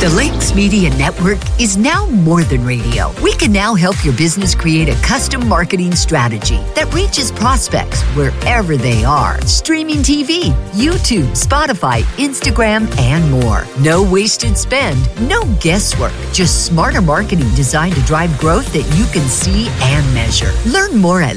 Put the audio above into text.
The Links Media Network is now more than radio. We can now help your business create a custom marketing strategy that reaches prospects wherever they are. Streaming TV, YouTube, Spotify, Instagram, and more. No wasted spend, no guesswork. Just smarter marketing designed to drive growth that you can see and measure. Learn more at